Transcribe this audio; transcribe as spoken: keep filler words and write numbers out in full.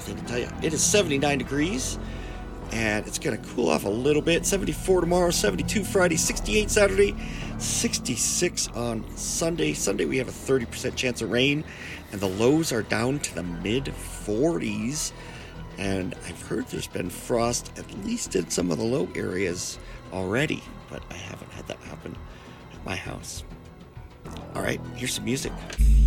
thing to tell you. It is seventy-nine degrees, and it's going to cool off a little bit. seventy-four tomorrow, seventy-two Friday, sixty-eight Saturday, sixty-six on Sunday. Sunday we have a thirty percent chance of rain, and the lows are down to the mid forties. And I've heard there's been frost at least in some of the low areas already, but I haven't had that happen at my house. All right, here's some music.